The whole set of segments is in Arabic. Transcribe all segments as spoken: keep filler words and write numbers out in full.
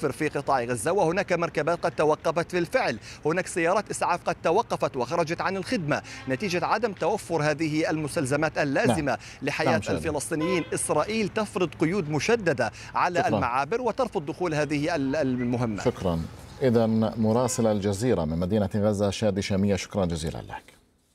توفر في قطاع غزة، وهناك مركبات قد توقفت بالفعل، هناك سيارات إسعاف قد توقفت وخرجت عن الخدمة نتيجة عدم توفر هذه المستلزمات اللازمة نعم. لحياة نعم الفلسطينيين. إسرائيل تفرض قيود مشددة على شكرا. المعابر وترفض دخول هذه المهمة. شكرا. إذا مراسل الجزيرة من مدينة غزة شادي شامية، شكرا جزيلا لك.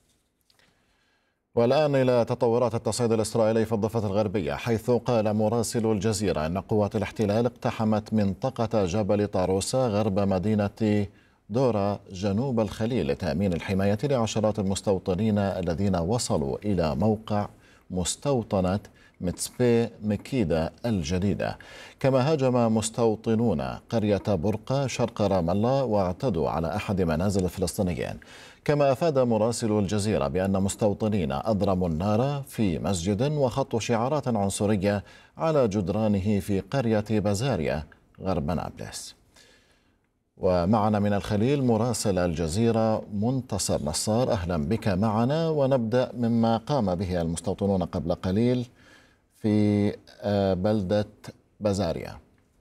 والآن إلى تطورات التصعيد الإسرائيلي في الضفة الغربية، حيث قال مراسل الجزيرة أن قوات الاحتلال اقتحمت منطقة جبل طاروسة غرب مدينة دورة جنوب الخليل لتأمين الحماية لعشرات المستوطنين الذين وصلوا إلى موقع مستوطنة متسبي مكيدة الجديدة. كما هاجم مستوطنون قرية برقة شرق رام الله واعتدوا على أحد منازل الفلسطينيين. كما أفاد مراسل الجزيرة بأن مستوطنين أضرموا النار في مسجد وخطوا شعارات عنصرية على جدرانه في قرية بازاريا غرب نابلس. ومعنا من الخليل مراسل الجزيرة منتصر نصار، أهلا بك معنا، ونبدأ مما قام به المستوطنون قبل قليل في بلدة بازاريا.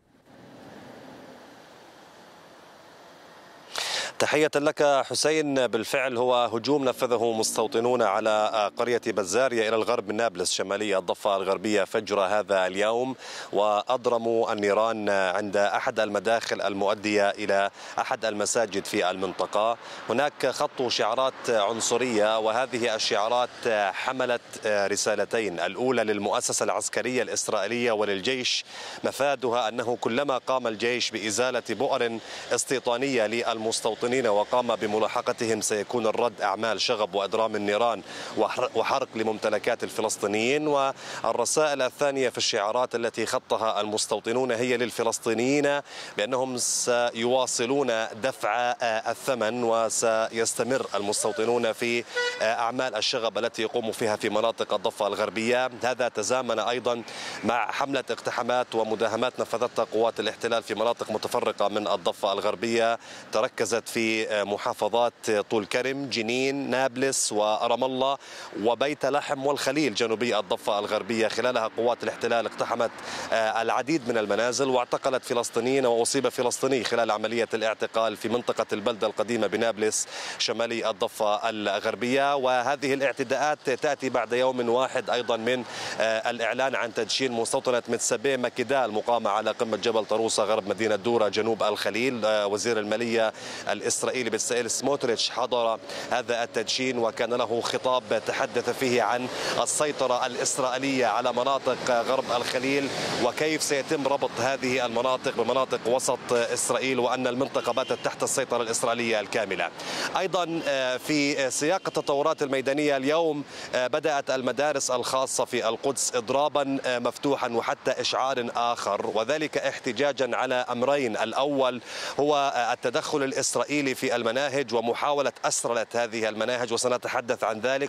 تحية لك حسين. بالفعل هو هجوم نفذه مستوطنون على قرية بزاريا إلى الغرب من نابلس شمالية الضفة الغربية فجر هذا اليوم، وأضرموا النيران عند أحد المداخل المؤدية إلى أحد المساجد في المنطقة. هناك خطوا شعارات عنصرية، وهذه الشعارات حملت رسالتين: الأولى للمؤسسة العسكرية الإسرائيلية وللجيش، مفادها أنه كلما قام الجيش بإزالة بؤر استيطانية للمستوطنين وقام بملاحقتهم سيكون الرد أعمال شغب وإضرام النيران وحرق لممتلكات الفلسطينيين. والرسائل الثانية في الشعارات التي خطها المستوطنون هي للفلسطينيين بأنهم سيواصلون دفع الثمن، وسيستمر المستوطنون في أعمال الشغب التي يقوموا فيها في مناطق الضفة الغربية. هذا تزامن أيضا مع حملة اقتحامات ومداهمات نفذتها قوات الاحتلال في مناطق متفرقة من الضفة الغربية، تركزت في محافظات طول كرم، جنين، نابلس ورام الله وبيت لحم والخليل جنوبي الضفة الغربية. خلالها قوات الاحتلال اقتحمت العديد من المنازل واعتقلت فلسطينيين، وأصيب فلسطيني خلال عملية الاعتقال في منطقة البلدة القديمة بنابلس شمالي الضفة الغربية. وهذه الاعتداءات تأتي بعد يوم واحد أيضا من الإعلان عن تدشين مستوطنة متسبي مكيدة المقامة على قمة جبل طاروسة غرب مدينة دورة جنوب الخليل. وزير المالية الإسرائيلي بتسائل سموتريتش حضر هذا التدشين، وكان له خطاب تحدث فيه عن السيطرة الإسرائيلية على مناطق غرب الخليل وكيف سيتم ربط هذه المناطق بمناطق وسط إسرائيل، وأن المنطقة باتت تحت السيطرة الإسرائيلية الكاملة. أيضا في سياق التطورات الميدانية اليوم بدأت المدارس الخاصة في القدس إضرابا مفتوحا وحتى إشعار آخر، وذلك احتجاجا على أمرين: الأول هو التدخل الإسرائيلي في المناهج ومحاولة أسرلة هذه المناهج وسنتحدث عن ذلك،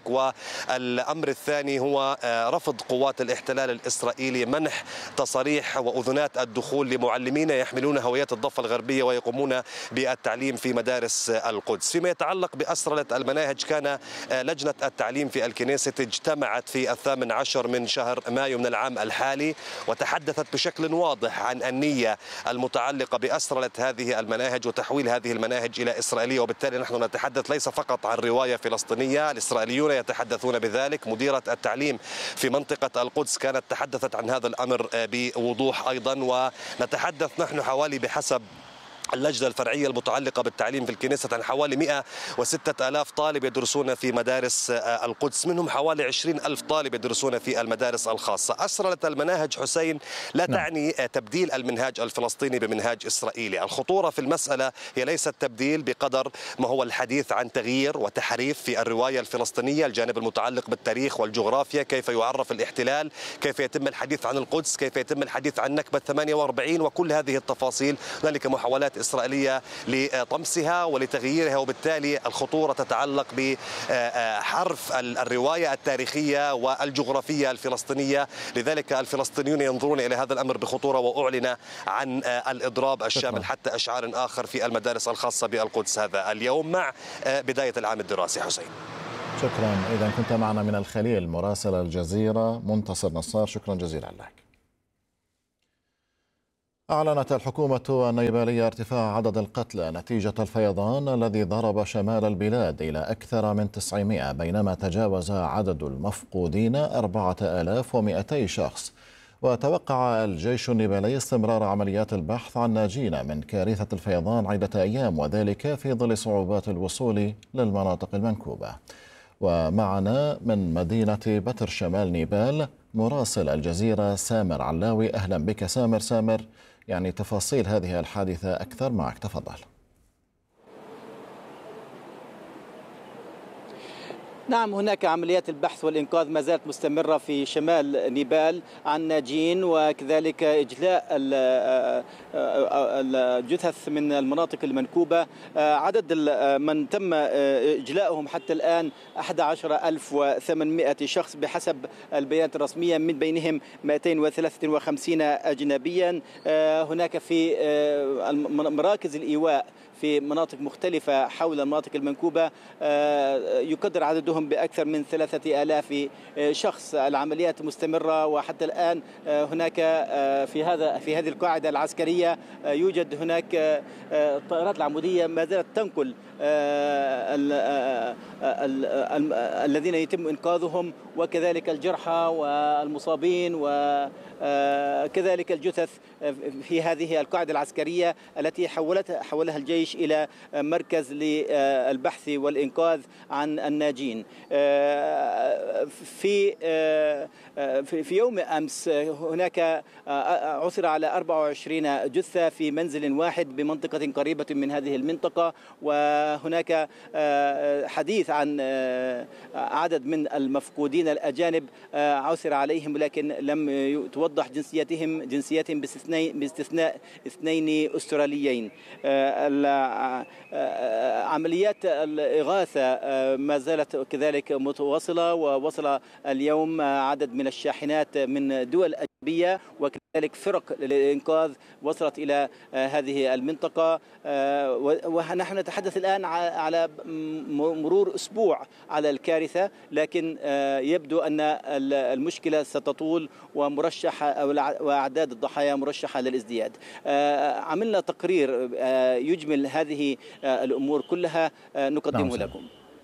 والأمر الثاني هو رفض قوات الاحتلال الإسرائيلي منح تصاريح وأذنات الدخول لمعلمين يحملون هويات الضفة الغربية ويقومون بالتعليم في مدارس القدس. فيما يتعلق بأسرلة المناهج، كان لجنة التعليم في الكنيسة اجتمعت في الثامن عشر من شهر مايو من العام الحالي وتحدثت بشكل واضح عن النية المتعلقة بأسرلة هذه المناهج وتحويل هذه المناهج إلى إسرائيلية. وبالتالي نحن نتحدث ليس فقط عن رواية فلسطينية، الإسرائيليون يتحدثون بذلك. مديرة التعليم في منطقة القدس كانت تحدثت عن هذا الأمر بوضوح أيضا. ونتحدث نحن حوالي بحسب اللجنة الفرعية المتعلقة بالتعليم في الكنيسة عن حوالي مئة وستة آلاف طالب يدرسون في مدارس القدس، منهم حوالي عشرين ألف طالب يدرسون في المدارس الخاصة. أسرلة المناهج حسين لا تعني تبديل المنهاج الفلسطيني بمنهاج إسرائيلي. الخطورة في المسألة هي ليست تبديل بقدر ما هو الحديث عن تغيير وتحريف في الرواية الفلسطينية، الجانب المتعلق بالتاريخ والجغرافيا، كيف يعرف الاحتلال، كيف يتم الحديث عن القدس، كيف يتم الحديث عن نكبة ثمانية وأربعين، وكل هذه التفاصيل. هنالك محاولات إسرائيلية لطمسها ولتغييرها، وبالتالي الخطورة تتعلق بحرف الرواية التاريخية والجغرافية الفلسطينية. لذلك الفلسطينيون ينظرون إلى هذا الأمر بخطورة، وأعلن عن الإضراب الشامل حتى أشعار آخر في المدارس الخاصة بالقدس هذا اليوم مع بداية العام الدراسي. حسين، شكرا. إذا كنت معنا من الخليل مراسل الجزيرة منتصر نصار، شكرا جزيلا لك. أعلنت الحكومة النيبالية ارتفاع عدد القتلى نتيجة الفيضان الذي ضرب شمال البلاد إلى أكثر من تسعمائة، بينما تجاوز عدد المفقودين أربعة آلاف ومئتي شخص. وتوقع الجيش النيبالي استمرار عمليات البحث عن ناجين من كارثة الفيضان عدة أيام، وذلك في ظل صعوبات الوصول للمناطق المنكوبة. ومعنا من مدينة بتر شمال نيبال مراسل الجزيرة سامر علاوي. أهلا بك سامر. سامر، يعني تفاصيل هذه الحادثة أكثر، معك تفضل. نعم، هناك عمليات البحث والإنقاذ ما زالت مستمرة في شمال نيبال عن ناجين، وكذلك إجلاء الجثث من المناطق المنكوبة. عدد من تم إجلاءهم حتى الآن أحد عشر ألف وثمانمائة شخص بحسب البيانات الرسمية، من بينهم مئتين وثلاثة وخمسين أجنبيا. هناك في مراكز الإيواء في مناطق مختلفة حول المناطق المنكوبة يقدر عددهم بأكثر من ثلاثة آلاف شخص. العمليات مستمرة، وحتى الآن هناك في هذا في هذه القاعدة العسكرية يوجد هناك الطائرات العمودية ما زالت تنقل الذين يتم إنقاذهم، وكذلك الجرحى والمصابين وكذلك الجثث في هذه القاعدة العسكرية التي حولتها حولها الجيش إلى مركز للبحث والإنقاذ عن الناجين. في في يوم أمس هناك عثر على أربعة وعشرين جثة في منزل واحد بمنطقة قريبة من هذه المنطقة، وهناك حديث عن عدد من المفقودين الأجانب عثر عليهم، لكن لم توضح جنسيتهم جنسياتهم باستثناء اثنين أستراليين. عمليات الإغاثة ما زالت كذلك متواصلة، ووصل اليوم عدد من الشاحنات من دول أجنبية وكذلك فرق للإنقاذ وصلت إلى هذه المنطقة. ونحن نتحدث الآن على مرور أسبوع على الكارثة، لكن يبدو أن المشكلة ستطول ومرشحة وأعداد الضحايا مرشحة للازدياد. عملنا تقرير يجمل هذه الأمور كلها نقدمه لكم.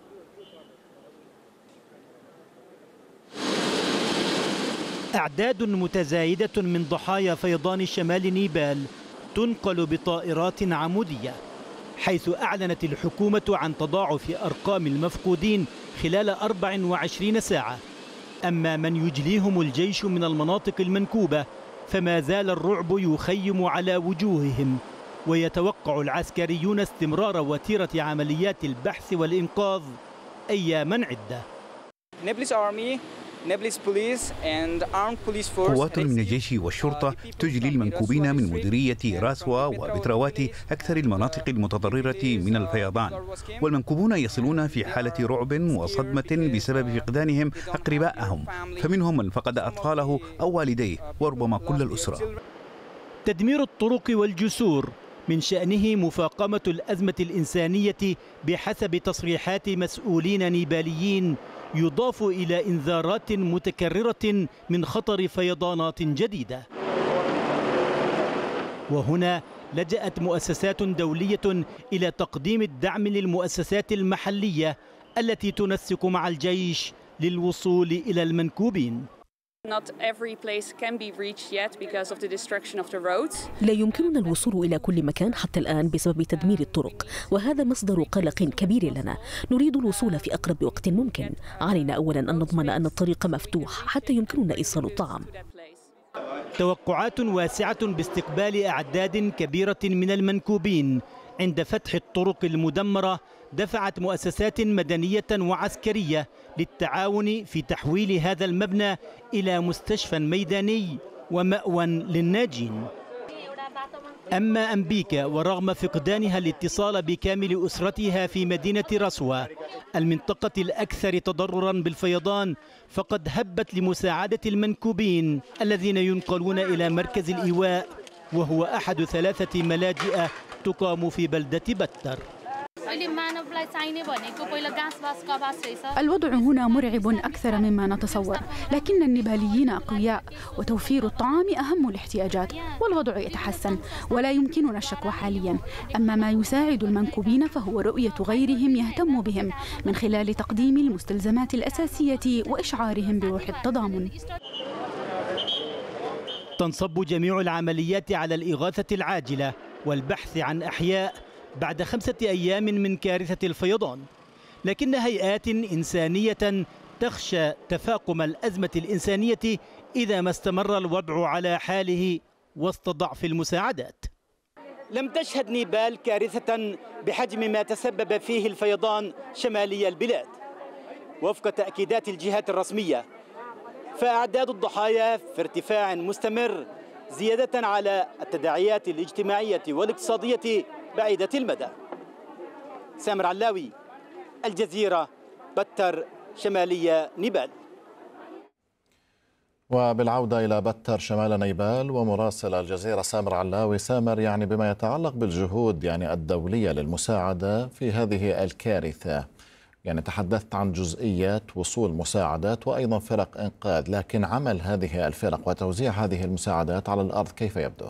أعداد متزايدة من ضحايا فيضان شمال نيبال تنقل بطائرات عمودية، حيث أعلنت الحكومة عن تضاعف أرقام المفقودين خلال أربع وعشرين ساعة. أما من يجليهم الجيش من المناطق المنكوبة فما زال الرعب يخيم على وجوههم، ويتوقع العسكريون استمرار وتيرة عمليات البحث والإنقاذ أياما عدة. قوات من الجيش والشرطة تجلي المنكوبين من مديرية راسوا وبتروات أكثر المناطق المتضررة من الفيضان، والمنكوبون يصلون في حالة رعب وصدمة بسبب فقدانهم أقربائهم، فمنهم من فقد أطفاله أو والديه وربما كل الأسرة. تدمير الطرق والجسور من شأنه مفاقمة الأزمة الإنسانية بحسب تصريحات مسؤولين نيباليين، يضاف إلى إنذارات متكررة من خطر فيضانات جديدة. وهنا لجأت مؤسسات دولية إلى تقديم الدعم للمؤسسات المحلية التي تنسق مع الجيش للوصول إلى المنكوبين. لا يمكننا الوصول إلى كل مكان حتى الآن بسبب تدمير الطرق، وهذا مصدر قلق كبير لنا. نريد الوصول في أقرب وقت ممكن. علينا أولا أن نضمن أن الطريق مفتوح حتى يمكننا إيصال الطعام. توقعات واسعة باستقبال أعداد كبيرة من المنكوبين عند فتح الطرق المدمرة دفعت مؤسسات مدنية وعسكرية للتعاون في تحويل هذا المبنى إلى مستشفى ميداني ومأوى للناجين. أما أمبيكا ورغم فقدانها الاتصال بكامل أسرتها في مدينة رسوة المنطقة الأكثر تضررا بالفيضان، فقد هبت لمساعدة المنكوبين الذين ينقلون إلى مركز الإيواء، وهو أحد ثلاثة ملاجئ تقام في بلدة بتر. الوضع هنا مرعب أكثر مما نتصور، لكن النيباليين أقوياء وتوفير الطعام أهم الاحتياجات، والوضع يتحسن ولا يمكننا الشكوى حاليا. أما ما يساعد المنكوبين فهو رؤية غيرهم يهتم بهم من خلال تقديم المستلزمات الأساسية وإشعارهم بروح التضامن. تنصب جميع العمليات على الإغاثة العاجلة والبحث عن أحياء بعد خمسة أيام من كارثة الفيضان، لكن هيئات إنسانية تخشى تفاقم الأزمة الإنسانية إذا ما استمر الوضع على حاله وسط ضعف المساعدات. لم تشهد نيبال كارثة بحجم ما تسبب فيه الفيضان شمالي البلاد وفق تأكيدات الجهات الرسمية، فأعداد الضحايا في ارتفاع مستمر زيادة على التداعيات الاجتماعية والاقتصادية بعيدة المدى. سامر علاوي، الجزيرة، بتر، شمالية نيبال. وبالعودة إلى بتر شمال نيبال ومراسل الجزيرة سامر علاوي. سامر، يعني بما يتعلق بالجهود يعني الدولية للمساعدة في هذه الكارثة، يعني تحدثت عن جزئيات وصول مساعدات وأيضا فرق إنقاذ، لكن عمل هذه الفرق وتوزيع هذه المساعدات على الأرض كيف يبدو؟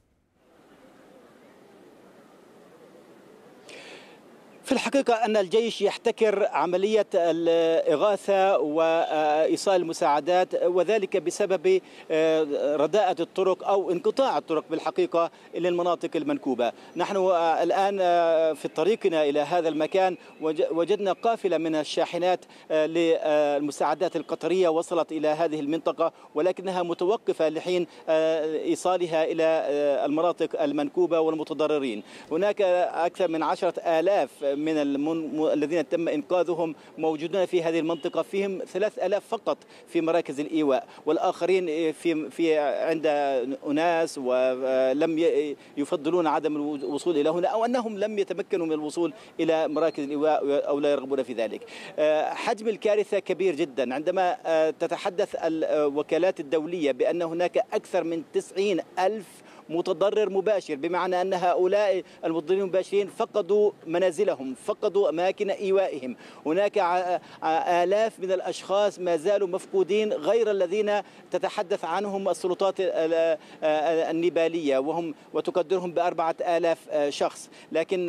في الحقيقة أن الجيش يحتكر عملية الإغاثة وإيصال المساعدات، وذلك بسبب رداءة الطرق أو انقطاع الطرق بالحقيقة إلى المناطق المنكوبة. نحن الآن في طريقنا إلى هذا المكان وجدنا قافلة من الشاحنات للمساعدات القطرية وصلت إلى هذه المنطقة، ولكنها متوقفة لحين إيصالها إلى المناطق المنكوبة والمتضررين. هناك أكثر من عشرة آلاف من الم... الذين تم إنقاذهم موجودون في هذه المنطقة، فيهم ثلاث آلاف فقط في مراكز الإيواء، والآخرين في في عند أناس ولم يفضلون عدم الوصول إلى هنا أو أنهم لم يتمكنوا من الوصول إلى مراكز الإيواء أو لا يرغبون في ذلك. حجم الكارثة كبير جدا. عندما تتحدث الوكالات الدولية بأن هناك أكثر من تسعين ألف متضرر مباشر، بمعنى أن هؤلاء المتضررين المباشرين فقدوا منازلهم، فقدوا أماكن إيوائهم. هناك آلاف من الأشخاص ما زالوا مفقودين غير الذين تتحدث عنهم السلطات النيبالية وهم وتقدرهم بأربعة آلاف شخص، لكن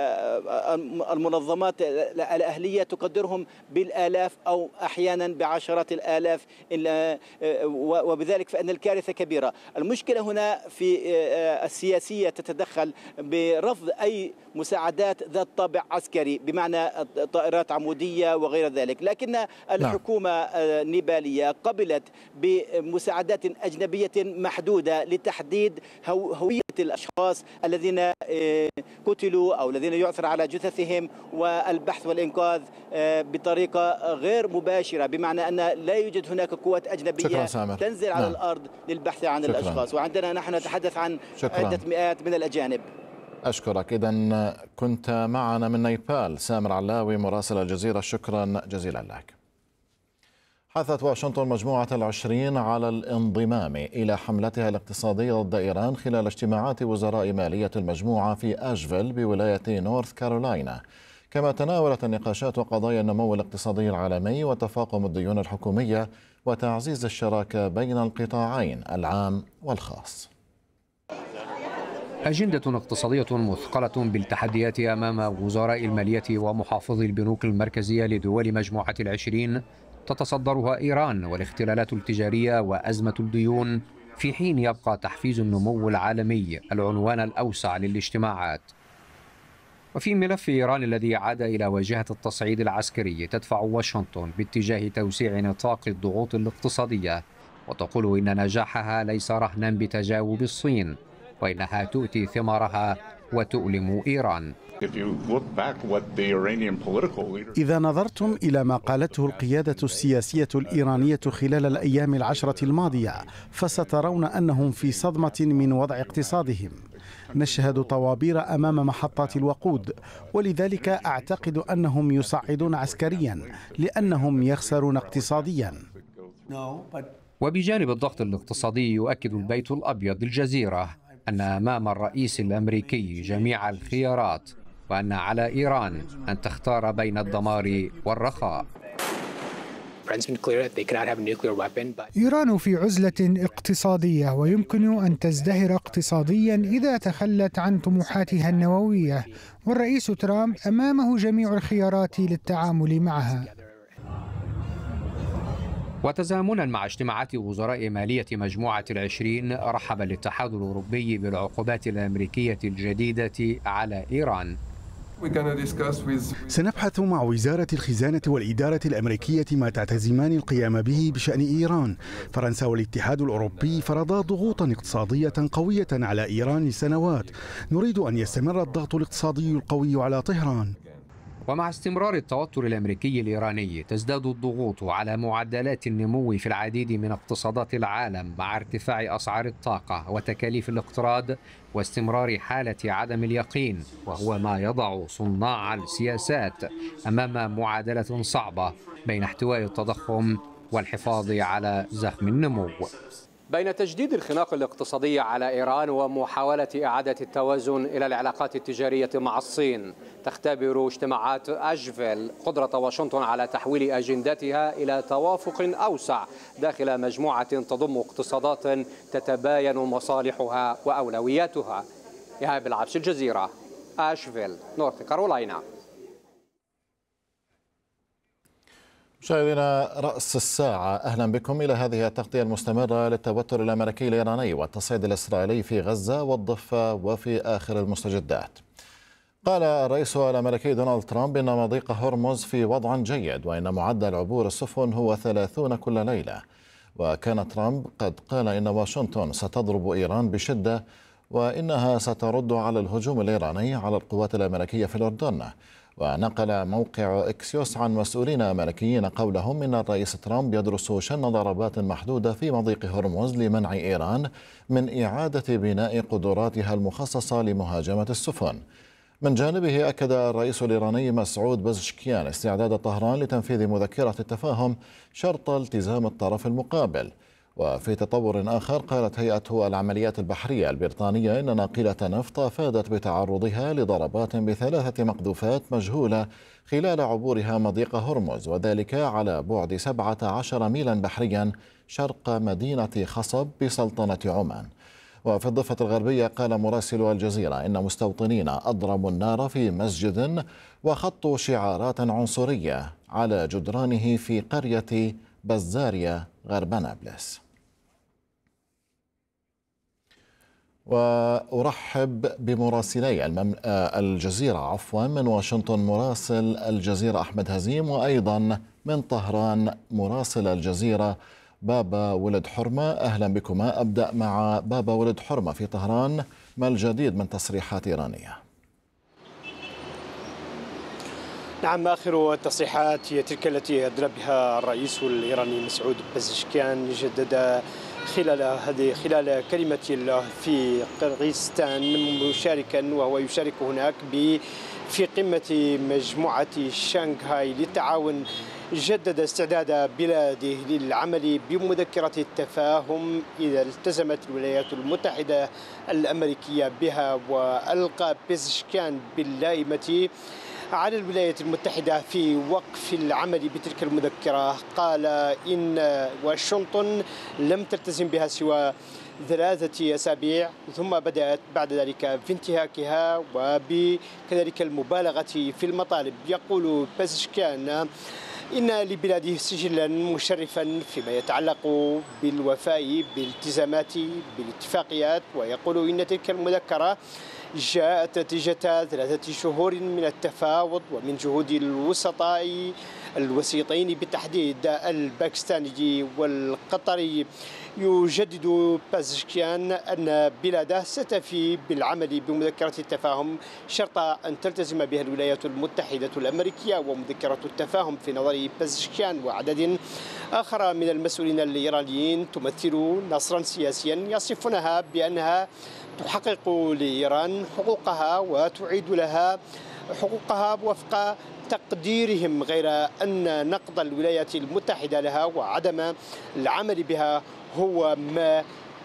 المنظمات الأهلية تقدرهم بالآلاف أو أحيانا بعشرات الآلاف، وبذلك فإن الكارثة كبيرة. المشكلة هنا في السياسية تتدخل برفض أي مساعدات ذات طابع عسكري، بمعنى طائرات عمودية وغير ذلك، لكن الحكومة النيبالية قبلت بمساعدات أجنبية محدودة لتحديد هوية الأشخاص الذين قتلوا أو الذين يعثر على جثثهم، والبحث والإنقاذ بطريقة غير مباشرة، بمعنى أن لا يوجد هناك قوات أجنبية تنزل على نعم. الأرض للبحث عن شكرا. الأشخاص، وعندنا نحن نتحدث عن شكرا. عدة مئات من الأجانب. أشكرك. إذن كنت معنا من نيبال سامر علاوي مراسل الجزيرة، شكرا جزيلا لك. حثت واشنطن مجموعة العشرين على الانضمام إلى حملتها الاقتصادية ضد إيران خلال اجتماعات وزراء مالية المجموعة في أشفيل بولاية نورث كارولاينا، كما تناولت النقاشات وقضايا النمو الاقتصادي العالمي وتفاقم الديون الحكومية وتعزيز الشراكة بين القطاعين العام والخاص. أجندة اقتصادية مثقلة بالتحديات أمام وزراء المالية ومحافظي البنوك المركزية لدول مجموعة العشرين تتصدرها إيران والاختلالات التجارية وأزمة الديون، في حين يبقى تحفيز النمو العالمي العنوان الأوسع للاجتماعات. وفي ملف إيران الذي عاد إلى واجهة التصعيد العسكري، تدفع واشنطن باتجاه توسيع نطاق الضغوط الاقتصادية، وتقول إن نجاحها ليس رهنا بتجاوب الصين، وإنها تؤتي ثمارها وتؤلم إيران. إذا نظرتم إلى ما قالته القيادة السياسية الإيرانية خلال الأيام العشرة الماضية، فسترون أنهم في صدمة من وضع اقتصادهم. نشهد طوابير أمام محطات الوقود، ولذلك أعتقد أنهم يصعدون عسكريا لأنهم يخسرون اقتصاديا. وبجانب الضغط الاقتصادي، يؤكد البيت الأبيض الجزيرة أن أمام الرئيس الأمريكي جميع الخيارات، وأن على إيران أن تختار بين الدمار والرخاء. إيران في عزلة اقتصادية ويمكن أن تزدهر اقتصاديا إذا تخلت عن طموحاتها النووية، والرئيس ترامب أمامه جميع الخيارات للتعامل معها. وتزامنا مع اجتماعات وزراء مالية مجموعة العشرين، رحب الاتحاد الأوروبي بالعقوبات الأمريكية الجديدة على إيران. سنبحث مع وزارة الخزانة والإدارة الأمريكية ما تعتزمان القيام به بشأن إيران. فرنسا والاتحاد الأوروبي فرضا ضغوطا اقتصادية قوية على إيران لسنوات. نريد أن يستمر الضغط الاقتصادي القوي على طهران. ومع استمرار التوتر الأمريكي الإيراني، تزداد الضغوط على معدلات النمو في العديد من اقتصادات العالم، مع ارتفاع أسعار الطاقة وتكاليف الاقتراض واستمرار حالة عدم اليقين، وهو ما يضع صناع السياسات أمام معادلة صعبة بين احتواء التضخم والحفاظ على زخم النمو. بين تجديد الخناق الاقتصادي على إيران ومحاولة إعادة التوازن إلى العلاقات التجارية مع الصين، تختبر اجتماعات أشفيل قدرة واشنطن على تحويل أجندتها إلى توافق أوسع داخل مجموعة تضم اقتصادات تتباين مصالحها وأولوياتها. إيهاب العبش، الجزيرة، أشفيل، نورث كارولاينا. مشاهدينا رأس الساعة، أهلا بكم إلى هذه التغطية المستمرة للتوتر الأمريكي الإيراني والتصعيد الإسرائيلي في غزة والضفة وفي آخر المستجدات. قال الرئيس الأمريكي دونالد ترامب إن مضيق هرمز في وضع جيد، وإن معدل عبور السفن هو ثلاثون كل ليلة. وكان ترامب قد قال إن واشنطن ستضرب إيران بشدة، وإنها سترد على الهجوم الإيراني على القوات الأمريكية في الأردن. ونقل موقع إكسيوس عن مسؤولين أمريكيين قولهم إن الرئيس ترامب يدرس شن ضربات محدودة في مضيق هرمز لمنع إيران من إعادة بناء قدراتها المخصصة لمهاجمة السفن. من جانبه أكد الرئيس الإيراني مسعود بزشكيان استعداد طهران لتنفيذ مذكرة التفاهم شرط التزام الطرف المقابل. وفي تطور آخر، قالت هيئة العمليات البحرية البريطانية إن ناقلة نفط أفادت بتعرضها لضربات بثلاثة مقذوفات مجهولة خلال عبورها مضيق هرمز، وذلك على بعد سبعة عشر ميلا بحريا شرق مدينة خصب بسلطنة عمان. وفي الضفة الغربية، قال مراسل الجزيرة إن مستوطنين أضرموا النار في مسجد وخطوا شعارات عنصرية على جدرانه في قرية بزاريا غرب نابلس. وأرحب بمراسلي المم... الجزيرة عفوا من واشنطن مراسل الجزيرة أحمد هزيم، وأيضا من طهران مراسل الجزيرة بابا ولد حرمة. أهلا بكما. أبدأ مع بابا ولد حرمة في طهران، ما الجديد من تصريحات إيرانية؟ نعم، آخر التصريحات هي تلك التي أدلى بها الرئيس الإيراني مسعود بزشكيان، جدد خلال هذه خلال كلمة له في قرغيزستان مشاركا، وهو يشارك هناك في قمة مجموعة شانغهاي للتعاون. جدد استعداد بلاده للعمل بمذكرة التفاهم إذا التزمت الولايات المتحدة الأمريكية بها، وألقى بزشكيان باللائمة على الولايات المتحدة في وقف العمل بتلك المذكرة. قال إن واشنطن لم تلتزم بها سوى ثلاثة أسابيع، ثم بدأت بعد ذلك في انتهاكها وبكذلك المبالغة في المطالب. يقول بزشكيان إن لبلاده سجلا مشرفا فيما يتعلق بالوفاء بالالتزامات بالاتفاقيات، ويقول إن تلك المذكرة جاءت نتيجة ثلاثة شهور من التفاوض ومن جهود الوسطاء الوسيطين بالتحديد الباكستاني والقطري. يجدد بازشكيان أن بلاده ستفي بالعمل بمذكرة التفاهم شرط أن تلتزم بها الولايات المتحدة الأمريكية. ومذكرة التفاهم في نظر بازشكيان وعدد آخر من المسؤولين الإيرانيين تمثل نصرا سياسيا يصفونها بأنها تحقق لإيران حقوقها وتعيد لها حقوقها وفق تقديرهم، غير أن نقض الولايات المتحدة لها وعدم العمل بها هو ما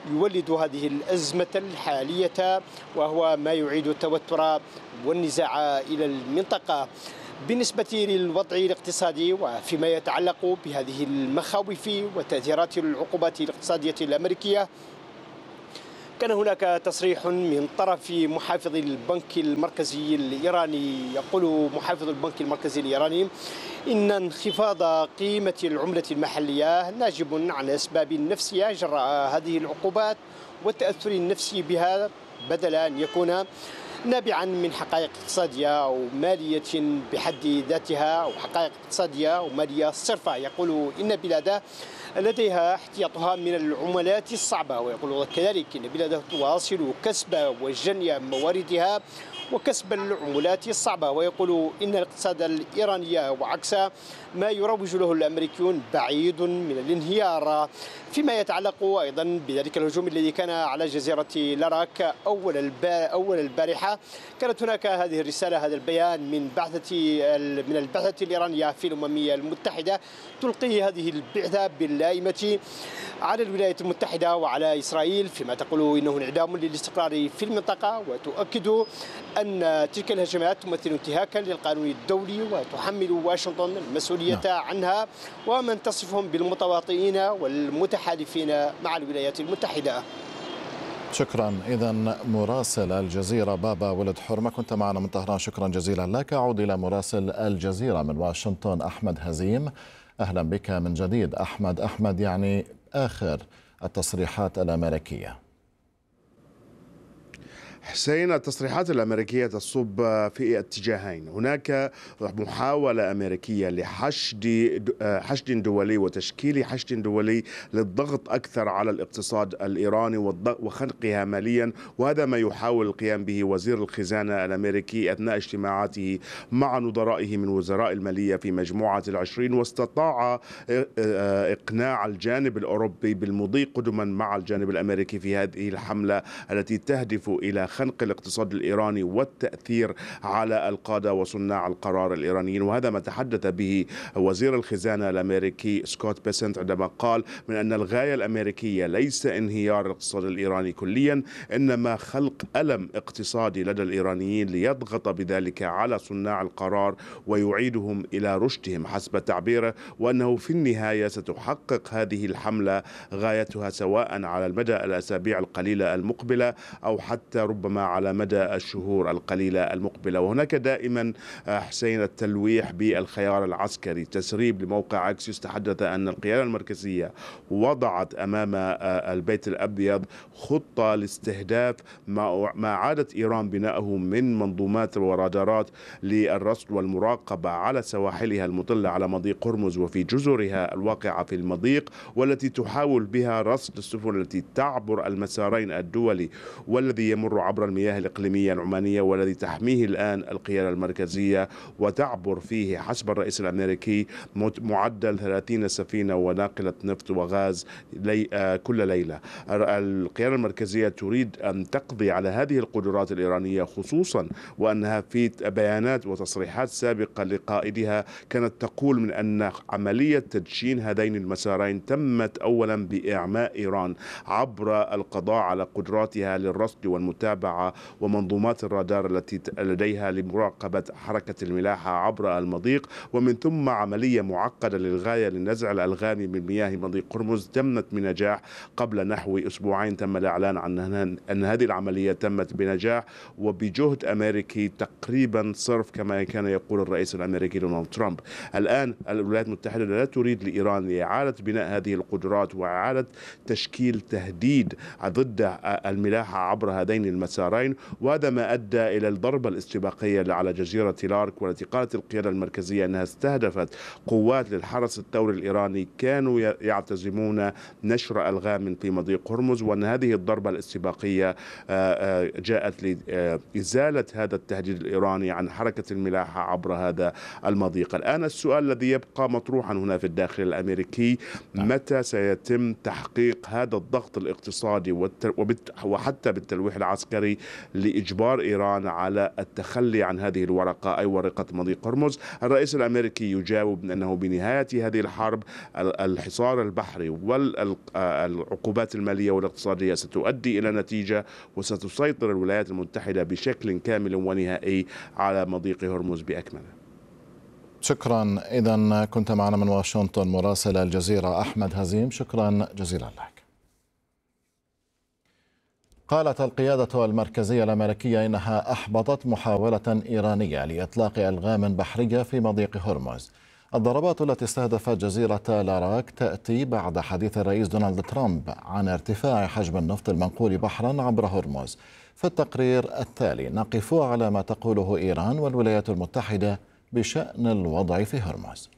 يولد هذه الأزمة الحالية، وهو ما يعيد التوتر والنزاع إلى المنطقة. بالنسبة للوضع الاقتصادي وفيما يتعلق بهذه المخاوف وتأثيرات العقوبات الاقتصادية الأمريكية، كان هناك تصريح من طرف محافظ البنك المركزي الإيراني. يقول محافظ البنك المركزي الإيراني إن انخفاض قيمة العملة المحلية ناجم عن أسباب نفسية جراء هذه العقوبات والتأثر النفسي بها، بدل أن يكون نابعا من حقائق اقتصادية أو مالية بحد ذاتها، أو حقائق اقتصادية أو مالية صرفة. يقول إن بلاده لديها احتياطها من العملات الصعبة، ويقول كذلك إن بلاده تواصل كسب وجني مواردها وكسب العملات الصعبة، ويقول إن الاقتصاد الإيراني وعكس ما يروج له الأمريكيون بعيد من الانهيار. فيما يتعلق أيضا بذلك الهجوم الذي كان على جزيرة لاراك أول أول البارحة، كانت هناك هذه الرسالة، هذا البيان من بعثة من البعثة الإيرانية في الأمم المتحدة، تلقي هذه البعثة باللائمة على الولايات المتحدة وعلى إسرائيل، فيما تقول إنه انعدام للاستقرار في المنطقة، وتؤكد أن تلك الهجمات تمثل انتهاكا للقانون الدولي وتحمل واشنطن المسؤولية عنها، ومن تصفهم بالمتواطئين والمتحالفين مع الولايات المتحدة. شكرا. إذا مراسل الجزيرة بابا ولد حرمة كنت معنا من طهران، شكرا جزيلا لك. أعود إلى مراسل الجزيرة من واشنطن أحمد هزيم، أهلا بك من جديد. أحمد أحمد يعني آخر التصريحات الأمريكية. حسين، التصريحات الأمريكية تصب في اتجاهين. هناك محاولة أمريكية لحشد حشد دولي وتشكيل حشد دولي للضغط أكثر على الاقتصاد الإيراني وخنقها ماليا، وهذا ما يحاول القيام به وزير الخزانة الأمريكي أثناء اجتماعاته مع نظرائه من وزراء المالية في مجموعة العشرين، واستطاع إقناع الجانب الأوروبي بالمضي قدما مع الجانب الأمريكي في هذه الحملة التي تهدف إلى خنق الاقتصاد الإيراني والتأثير على القادة وصناع القرار الإيرانيين. وهذا ما تحدث به وزير الخزانة الأمريكي سكوت بيسنت عندما قال من أن الغاية الأمريكية ليس انهيار الاقتصاد الإيراني كليا، إنما خلق ألم اقتصادي لدى الإيرانيين ليضغط بذلك على صناع القرار ويعيدهم إلى رشدهم حسب تعبيره، وأنه في النهاية ستحقق هذه الحملة غايتها سواء على المدى الأسابيع القليلة المقبلة أو حتى ربما على مدى الشهور القليلة المقبلة. وهناك دائما حسين التلويح بالخيار العسكري. تسريب لموقع أكسيوس تحدث أن القيادة المركزية وضعت أمام البيت الأبيض خطة لاستهداف ما عادت إيران بناءه من منظومات ورادارات للرصد والمراقبة على سواحلها المطلة على مضيق هرمز وفي جزرها الواقعة في المضيق، والتي تحاول بها رصد السفن التي تعبر المسارين الدولي والذي يمر عبر المياه الإقليمية العمانية، والذي تحميه الآن القيادة المركزية، وتعبر فيه حسب الرئيس الأمريكي معدل ثلاثين سفينة وناقلة نفط وغاز لي كل ليلة. القيادة المركزية تريد أن تقضي على هذه القدرات الإيرانية، خصوصا وأنها في بيانات وتصريحات سابقة لقائدها كانت تقول من أن عملية تدشين هذين المسارين تمت أولا بإعماء إيران عبر القضاء على قدراتها للرصد والمتابعة ومنظومات الرادار التي لديها لمراقبة حركة الملاحة عبر المضيق، ومن ثم عملية معقدة للغاية لنزع الألغام من مياه مضيق هرمز تمت بنجاح. قبل نحو أسبوعين تم الإعلان عن أن هذه العملية تمت بنجاح وبجهد أمريكي تقريبا صرف كما كان يقول الرئيس الأمريكي دونالد ترامب. الآن الولايات المتحدة لا تريد لإيران إعادة بناء هذه القدرات وإعادة تشكيل تهديد ضد الملاحة عبر هذين المسارين، وهذا ما أدى إلى الضربة الاستباقية على جزيرة لارك، والتي قالت القيادة المركزية أنها استهدفت قوات للحرس الثوري الإيراني كانوا يعتزمون نشر ألغام في مضيق هرمز، وأن هذه الضربة الاستباقية جاءت لإزالة هذا التهديد الإيراني عن حركة الملاحة عبر هذا المضيق. الآن السؤال الذي يبقى مطروحا هنا في الداخل الأمريكي، متى سيتم تحقيق هذا الضغط الاقتصادي وحتى بالتلويح العسكري عسكري لإجبار إيران على التخلي عن هذه الورقة أي ورقة مضيق هرمز. الرئيس الأمريكي يجاوب أنه بنهاية هذه الحرب الحصار البحري والعقوبات المالية والاقتصادية ستؤدي إلى نتيجة وستسيطر الولايات المتحدة بشكل كامل ونهائي على مضيق هرمز بأكمله. شكرا. إذن كنت معنا من واشنطن مراسل الجزيرة أحمد هزيم، شكرا جزيلا لك. قالت القيادة المركزية الأمريكية إنها أحبطت محاولة إيرانية لإطلاق ألغام بحرية في مضيق هرمز. الضربات التي استهدفت جزيرة لاراك تأتي بعد حديث الرئيس دونالد ترامب عن ارتفاع حجم النفط المنقول بحرا عبر هرمز. في التقرير التالي نقف على ما تقوله إيران والولايات المتحدة بشأن الوضع في هرمز.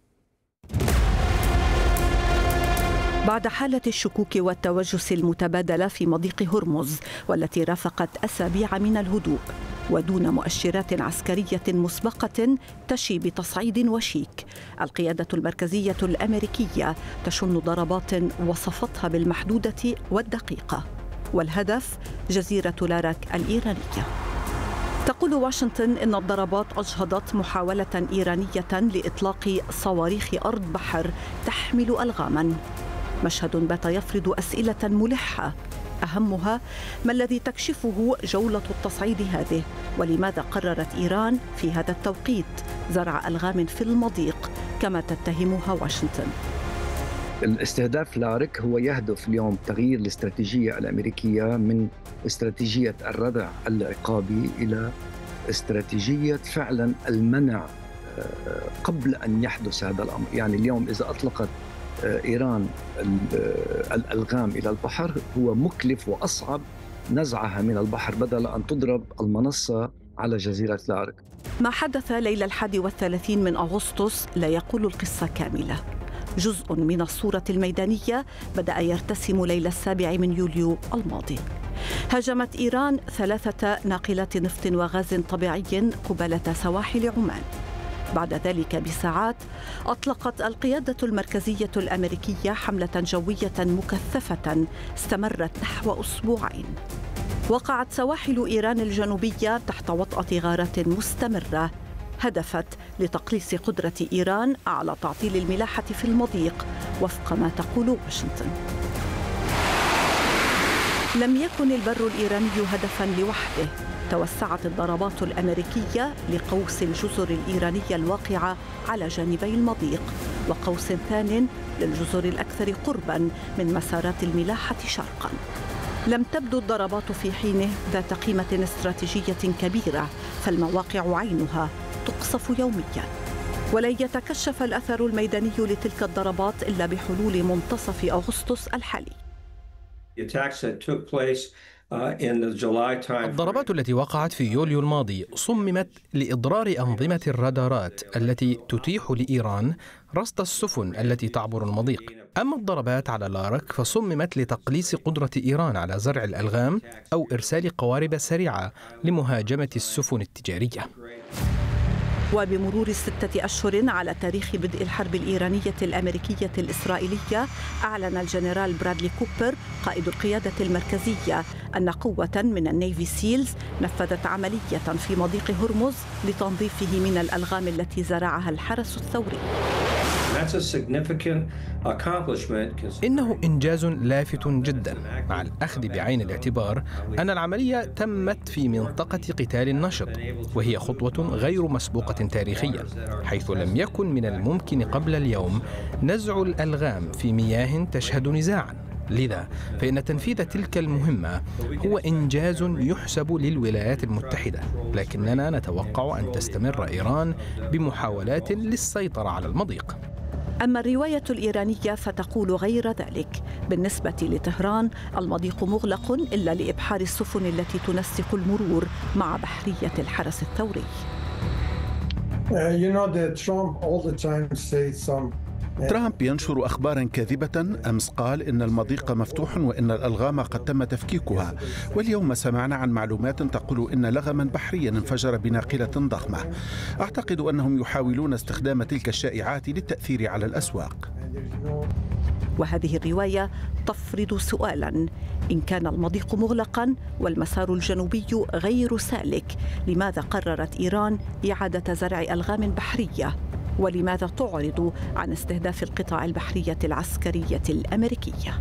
بعد حالة الشكوك والتوجس المتبادلة في مضيق هرمز والتي رافقت أسابيع من الهدوء ودون مؤشرات عسكرية مسبقة تشي بتصعيد وشيك، القيادة المركزية الأمريكية تشن ضربات وصفتها بالمحدودة والدقيقة، والهدف جزيرة لاراك الإيرانية. تقول واشنطن إن الضربات أجهضت محاولة إيرانية لإطلاق صواريخ أرض بحر تحمل ألغاماً، مشهد بات يفرض أسئلة ملحة أهمها ما الذي تكشفه جولة التصعيد هذه، ولماذا قررت إيران في هذا التوقيت زرع ألغام في المضيق كما تتهمها واشنطن. الاستهداف لارك هو يهدف اليوم تغيير الاستراتيجية الأمريكية من استراتيجية الردع العقابي إلى استراتيجية فعلا المنع قبل أن يحدث هذا الأمر. يعني اليوم إذا أطلقت إيران الألغام إلى البحر هو مكلف وأصعب نزعها من البحر بدل أن تضرب المنصة على جزيرة لارك. ما حدث ليلة الحادي والثلاثين من أغسطس لا يقول القصة كاملة. جزء من الصورة الميدانية بدأ يرتسم ليلة السابع من يوليو الماضي. هاجمت إيران ثلاثة ناقلات نفط وغاز طبيعي قبالة سواحل عمان. بعد ذلك بساعات أطلقت القيادة المركزية الأمريكية حملة جوية مكثفة استمرت نحو أسبوعين. وقعت سواحل إيران الجنوبية تحت وطأة غارات مستمرة هدفت لتقليص قدرة إيران على تعطيل الملاحة في المضيق وفق ما تقول واشنطن. لم يكن البر الإيراني هدفاً لوحده، توسعت الضربات الأمريكية لقوس الجزر الإيرانية الواقعة على جانبي المضيق وقوس ثان للجزر الأكثر قرباً من مسارات الملاحة شرقاً. لم تبدو الضربات في حينه ذات قيمة استراتيجية كبيرة، فالمواقع عينها تقصف يومياً، ولن يتكشف الأثر الميداني لتلك الضربات إلا بحلول منتصف أغسطس الحالي. الضربات التي وقعت في يوليو الماضي صممت لإضرار أنظمة الرادارات التي تتيح لإيران رصد السفن التي تعبر المضيق. أما الضربات على لارك فصممت لتقليص قدرة إيران على زرع الألغام أو إرسال قوارب سريعة لمهاجمة السفن التجارية. وبمرور ستة أشهر على تاريخ بدء الحرب الإيرانية الأمريكية الإسرائيلية، أعلن الجنرال برادلي كوبر قائد القيادة المركزية أن قوة من النيفي سيلز نفذت عملية في مضيق هرمز لتنظيفه من الألغام التي زرعها الحرس الثوري. إنه إنجاز لافت جدا مع الأخذ بعين الاعتبار أن العملية تمت في منطقة قتال نشط، وهي خطوة غير مسبوقة تاريخيا، حيث لم يكن من الممكن قبل اليوم نزع الألغام في مياه تشهد نزاعا. لذا فإن تنفيذ تلك المهمة هو إنجاز يحسب للولايات المتحدة، لكننا نتوقع أن تستمر إيران بمحاولات للسيطرة على المضيق. أما الرواية الإيرانية فتقول غير ذلك. بالنسبة لطهران المضيق مغلق إلا لإبحار السفن التي تنسق المرور مع بحرية الحرس الثوري. ترامب ينشر أخباراً كاذبة. أمس قال إن المضيق مفتوح وإن الألغام قد تم تفكيكها، واليوم سمعنا عن معلومات تقول إن لغماً بحرياً انفجر بناقلة ضخمة. أعتقد أنهم يحاولون استخدام تلك الشائعات للتأثير على الأسواق. وهذه الرواية تفرض سؤالا: إن كان المضيق مغلقا والمسار الجنوبي غير سالك، لماذا قررت إيران إعادة زرع ألغام بحرية؟ ولماذا تعرض عن استهداف القطع البحرية العسكرية الأمريكية؟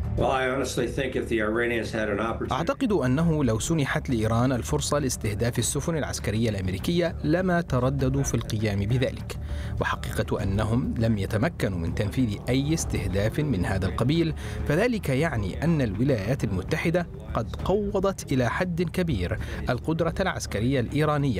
أعتقد أنه لو سنحت لإيران الفرصة لاستهداف السفن العسكرية الأمريكية لما ترددوا في القيام بذلك، وحقيقة أنهم لم يتمكنوا من تنفيذ أي استهداف من هذا القبيل، فذلك يعني أن الولايات المتحدة قد قوضت إلى حد كبير القدرة العسكرية الإيرانية